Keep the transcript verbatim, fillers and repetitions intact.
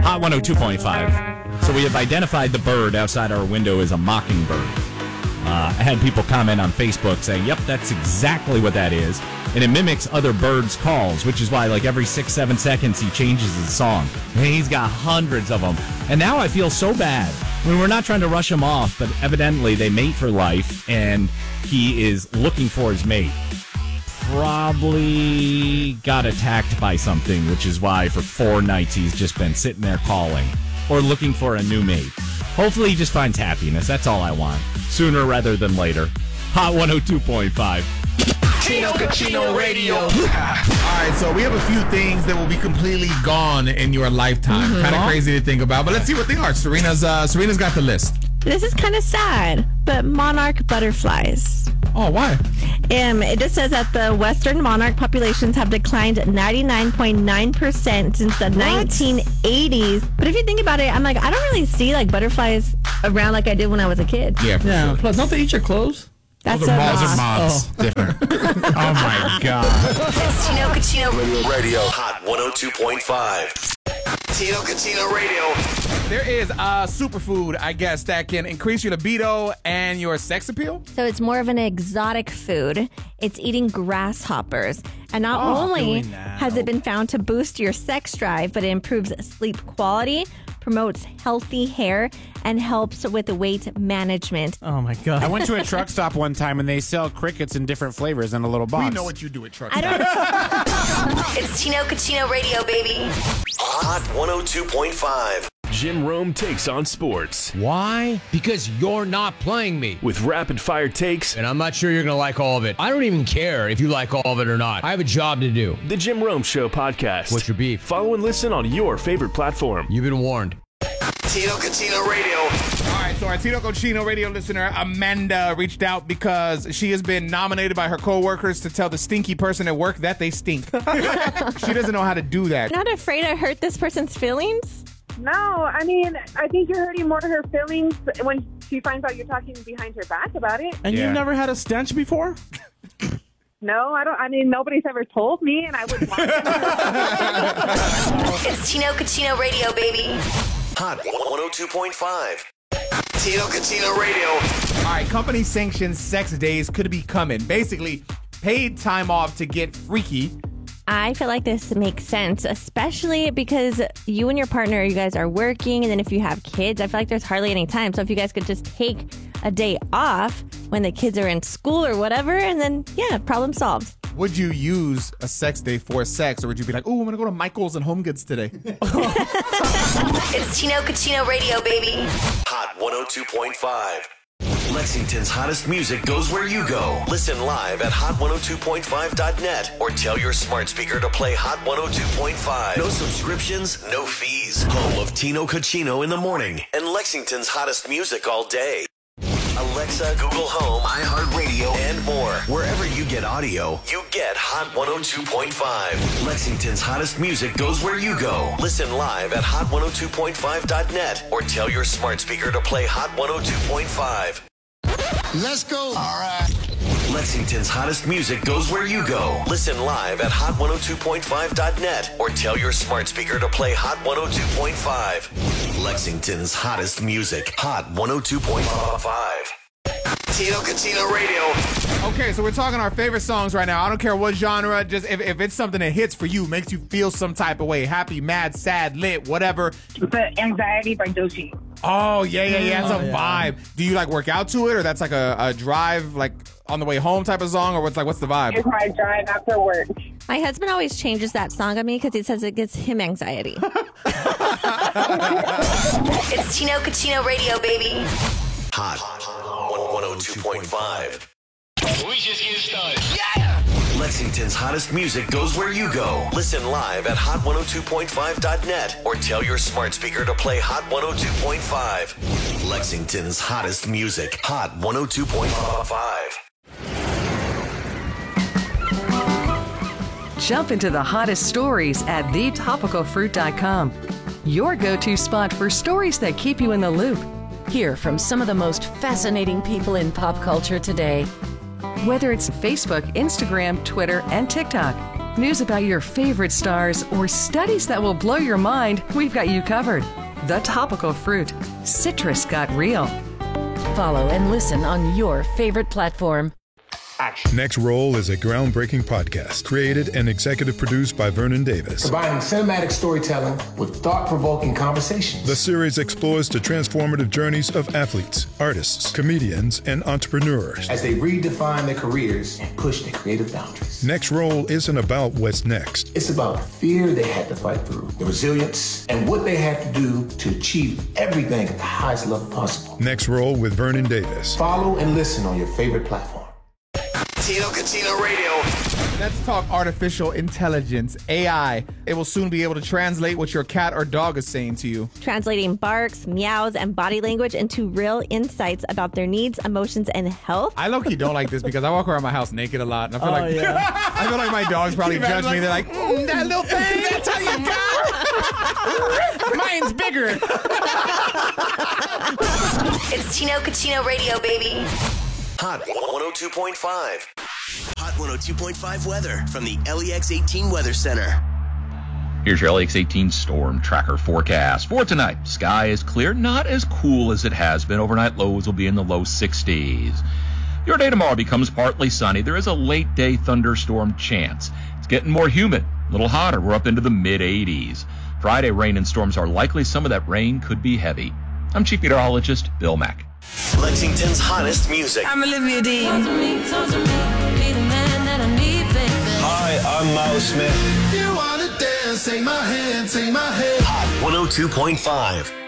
Hot one oh two point five. So we have identified the bird outside our window as a mockingbird. Uh, I had people comment on Facebook saying, yep, that's exactly what that is. And it mimics other birds' calls, which is why, like, every six, seven seconds, he changes his song. And he's got hundreds of them. And now I feel so bad. I mean, we're not trying to rush him off, but evidently they mate for life, and he is looking for his mate. Probably got attacked by something, which is why for four nights he's just been sitting there calling or looking for a new mate. Hopefully he just finds happiness. That's all I want. Sooner rather than later. Hot one oh two point five. Tino Cochino Radio. All right, so we have a few things that will be completely gone in your lifetime. Mm-hmm. Kind of crazy to think about, but let's see what they are. Serena's uh, Serena's got the list. This is kind of sad, but monarch butterflies. Oh, why? Um, it just says that the western monarch populations have declined ninety-nine point nine percent since the what? nineteen eighties. But if you think about it, I'm like, I don't really see like butterflies around like I did when I was a kid. Yeah, for yeah. sure. Plus, don't they eat your clothes? That's oh, a moths. moth. moths. Oh. Different. Oh, my God. It's Tino Cochino Radio. Radio. Hot one oh two point five. Tino Cochino Radio. There is a superfood, I guess, that can increase your libido and your sex appeal. So it's more of an exotic food. It's eating grasshoppers. And not oh, only has it been found to boost your sex drive, but it improves sleep quality, promotes healthy hair, and helps with weight management. Oh, my God. I went to a truck stop one time, and they sell crickets in different flavors in a little box. We know what you do at truck I stops. don't It's Tino Cochino Radio, baby. Hot one oh two point five. Jim Rome takes on sports. Why? Because you're not playing me. With rapid-fire takes. And I'm not sure you're going to like all of it. I don't even care if you like all of it or not. I have a job to do. The Jim Rome Show podcast. What's your beef? Follow and listen on your favorite platform. You've been warned. Tino Cochino Radio. All right, so our Tino Cochino Radio listener, Amanda, reached out because she has been nominated by her coworkers to tell the stinky person at work that they stink. She doesn't know how to do that. Not afraid to hurt this person's feelings? No, I mean, I think you're hurting more to her feelings when she finds out you're talking behind her back about it. And Yeah. you've never had a stench before? No, I don't. I mean, nobody's ever told me, and I would want to. It's Tino Cochino Radio, baby. Hot one oh two point five. Tino Cochino Radio. All right, company-sanctioned sex days could be coming. Basically, paid time off to get freaky. I feel like this makes sense, especially because you and your partner, you guys are working, and then if you have kids, I feel like there's hardly any time. So if you guys could just take a day off when the kids are in school or whatever, and then, yeah, problem solved. Would you use a sex day for sex, or would you be like, oh, I'm going to go to Michael's and Home Goods today? It's Tino Cochino Radio, baby. Hot one oh two point five. Lexington's hottest music goes where you go. Listen live at hot one oh two point five dot net or tell your smart speaker to play Hot one oh two point five. No subscriptions, no fees. Home of Tino Cochino in the morning and Lexington's hottest music all day. Alexa, Google Home, iHeartRadio, and more. Wherever you get audio, you get Hot one oh two point five. Lexington's hottest music goes where you go. Listen live at hot one oh two point five dot net or tell your smart speaker to play Hot one oh two point five. Let's go. All right. Lexington's hottest music goes where you go. Listen live at hot one oh two point five dot net or tell your smart speaker to play Hot one oh two point five. Lexington's hottest music. Hot one oh two point five. Tino Cochino Radio. Okay, so we're talking our favorite songs right now. I don't care what genre, just if, if it's something that hits for you, makes you feel some type of way, happy, mad, sad, lit, whatever. The Anxiety by Doechii. Oh, yeah, yeah, yeah, it's Oh, a yeah. vibe. Do you like work out to it, or that's like a, a drive, like on the way home type of song, or what's like, what's the vibe? It's my drive after work. My husband always changes that song on me because he says it gives him anxiety. It's Tino Cochino Radio, baby. Hot one oh two point five. We just getting started. Yeah! Lexington's hottest music goes where you go. Listen live at hot one oh two point five dot net or tell your smart speaker to play Hot one oh two point five. Lexington's hottest music. Hot one oh two point five. Jump into the hottest stories at the topical fruit dot com. Your go-to spot for stories that keep you in the loop. Hear from some of the most fascinating people in pop culture today. Whether it's Facebook, Instagram, Twitter, and TikTok. news about your favorite stars, or studies that will blow your mind, we've got you covered. The Topical Fruit. Citrus got real. Follow and listen on your favorite platform. Action. Next Roll is a groundbreaking podcast created and executive produced by Vernon Davis. Combining cinematic storytelling with thought-provoking conversations. The series explores the transformative journeys of athletes, artists, comedians, and entrepreneurs as they redefine their careers and push their creative boundaries. Next Roll isn't about what's next. It's about the fear they had to fight through, the resilience, and what they had to do to achieve everything at the highest level possible. Next Roll with Vernon Davis. Follow and listen on your favorite platform. Tino Cucino Radio. Let's talk artificial intelligence, A I. It will soon be able to translate what your cat or dog is saying to you. Translating barks, meows, and body language into real insights about their needs, emotions, and health. I low-key don't like this because I walk around my house naked a lot. And I feel Oh, like yeah. I feel like my dogs probably judge me. They're like, mm, that little thing. That's how you got. Mine's bigger. It's Tino Cucino Radio, baby. Hot one oh two point five. Hot one oh two point five weather from the L E X eighteen Weather Center. Here's your L E X eighteen storm tracker forecast. For tonight, sky is clear, not as cool as it has been. Overnight lows will be in the low sixties. Your day tomorrow becomes partly sunny. There is a late day thunderstorm chance. It's getting more humid, a little hotter. We're up into the mid eighties. Friday, rain and storms are likely. Some of that rain could be heavy. I'm Chief Meteorologist Bill Mack. Lexington's hottest music. I'm Olivia Dean. Hi, I'm Miles Smith. You wanna dance, take my hand, take my hand. Hot one oh two point five.